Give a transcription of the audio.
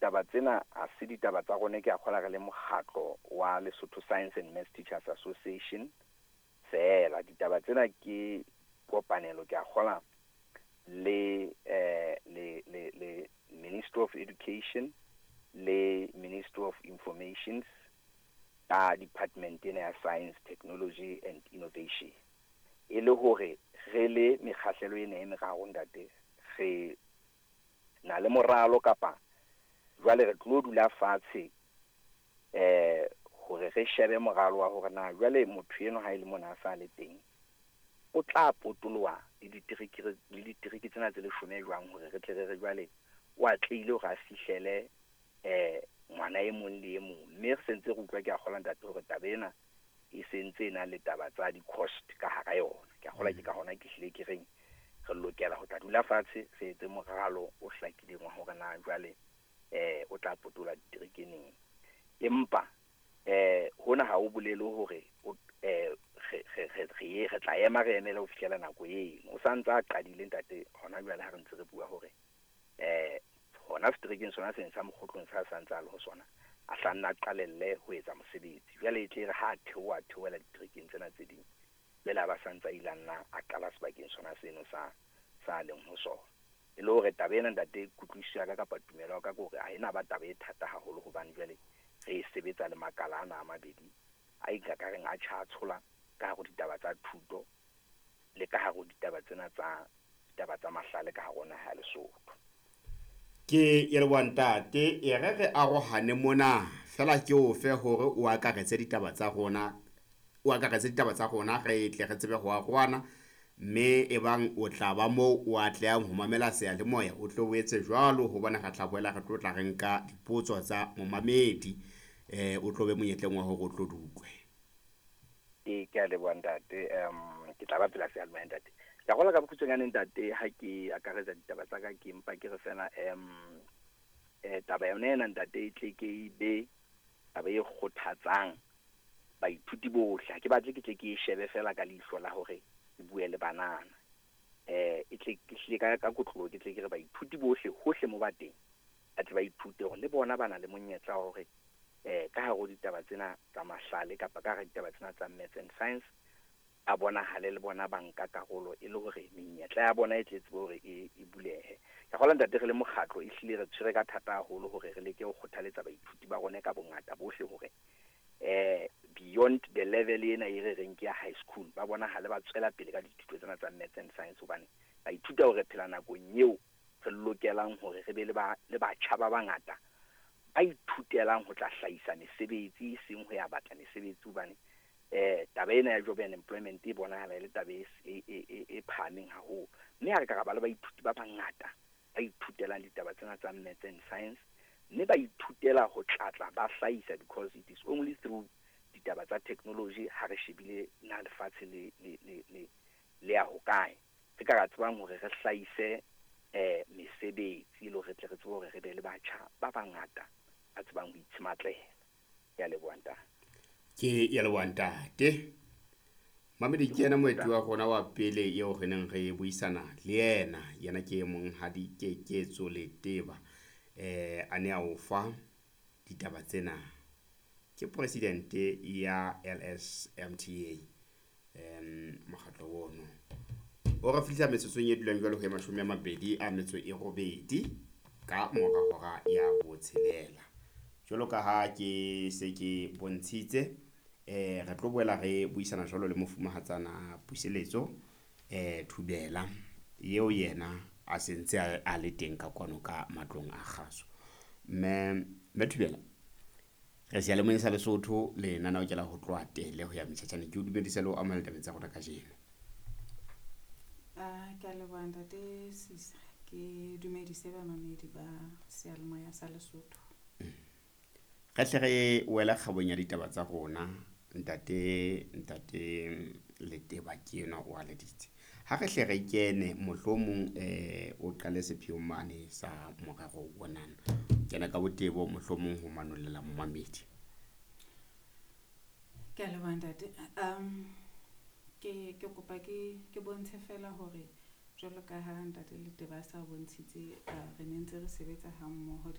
ditaba tsena a se ditaba tsa rona ke a kgola re le mokgatlo wa Lesotho Science and Maths Teachers Association fela ditaba tsena ke kopanelo ke a kgola le Ministry of Education le Ministry of Information Department ya Science, Technology and Innovation e le hore re le mekgahlelo ena e meraro ntate re na le moralo kapa jwale re tlo dula fatshe hore re shebe moralo wa hore na jwale motho eno ha ile mona sa le teng o tla potoloha le ditiriki tsena tse le shome jwang hore re tle re jwale wa tlile hore a fihlele ngwana e mong le e mong mme re sentse re utlwa ke a kgola ntate hore tabena e sentse ena le taba tsa di-cost ka hara yona ke a kgola ke ka hona ke hlile ke reng re lokela ho tla dula fatshe re etse moralo o hlakileng wa hore na jwale o tla potola ditirikeneng empa hona ha o bolele hore re tla ema re emele ho fihlela nako eno o santse a qadile ntate hona jwale ha re ntse re bua hore hona seterekeng sona se sa mokgotlong sa santse a le ho sona a hlanna qalelle ho etsa mosebetsi jwale e tle re ha theoela diterekeng tsena tse ding bela ba santse ilanna a qala sebakeng sona seno sa leng ho sona e le hore tabena ntate kutliswa ka kapa tumelo ka gore ha ena ba tabe thata haholo hobane jwale re sebetsa le makala ana a mabedi a ikakareng a tshola ka go ditaba tsa thuto le ka go ditaba tsena tsa ditaba tsa mahlale ka gona ha Lesotho ke ye wantate e re arohane mona fela ke o fe hore o akaretse ditaba tsa rona re tle re tsebe go agwana mme e bang o tla ba mo o atleang ho mamela sea le moya o tlo etse jwalo ho bona ga tla boela re tlo tla re nka dipotso tsa momamedi o tlo be monyetleng wa hore o tlo dutlwe ke a le wantate ke tla ba pela sea le moya ntate ya gola ka bokhutsanyane ntate ha ke akaretsa ditaba tsa ka ke mpa ke re fela taba yona ntate e tle ke be taba e kgothatsang baithuti bohle ha ke batle ke tle ke shebe fela ka leihlo la hore ke bue le banana e tle ke hle ka kotlolo ke tle ke re baithuti bohle hohle mo ba teng a tle ba ithute hore le bona bana le monyetla hore ka hare ho ditaba tsena tsa mahlale kapa ka hare ditaba tsena tsa maths and science a bona hale le bona banka karolo e le hore menyetla ya bona e tletse hore e bulehe ka gola ntate re le mokgatlo e hlile re tshwere ka thata haholo hore re leke ho kgothaletsa baithuti ba rona ka bongata bohle hore beyond the level ena e re reng ke ya high school ba bona hale ba tswela pele ka dithuto tsena tsa maths and science hobane ba ithuta hore phela nakong eo re lokelang hore re be le batjha ba bangata ba ithutelang ho tla hlahisa mesebetsi seng ho ya batla mesebetsi hobane taba ena ya job and employment e bonahala le taba e phahameng haholo mme ha re ka ba le baithuti ba bangata ba ithutelang ditaba tsena tsa maths and science mme ba ithutela ho tlatla ba hlahisa because it is only through ditaba tsa technology ha re shebile na lefatshe le ya hokae re ka tsebang hore re hlahise mesebetsi le hore re tle re tsebe hore re be le batjha ba bangata ba tsebang ho itshimatlela ya lebwanta ke ya lebwantate mamedi ke yena moeti wa gona wa pele eo re neng re buisana le yena ke mong ha di ke tsole teba a ne a o fa ditaba tsena ke presidente ya LSMTA mokgatlo wono o re fitlha metsotso e dulang jwalo ho ya 28 ka mora hora ya botshelela jwalo ka ha ke se ke bontshitse re tlo boela re buisana jwalo le mofumahatsana puseletso Thubela yeo yena a sentse a le teng ka kwano ka matlong a kgaso me Thubela re se le mone sa Lesotho le nana o kela ho tloa tele ho ya metjhatjane ke o dumedisa le o amala tabeng tsa rona ka jeno ka le banda te sisa ke dumedise ba mamedi ba sealemoya sa Lesotho ka tle re wela kgabong ya ditaba tsa rona ntate le teba ke yena o a le ditse ha re hle re kene mohlomong o qale sepheo mane sa morero bonana kena ka botebo mohlomong ho manolela mmamedi ke le bandate ke kopa ke bontshe fela hore jwalo ka ha ntate le teba sa bontshitse re nentse re sebetsa ha mmoho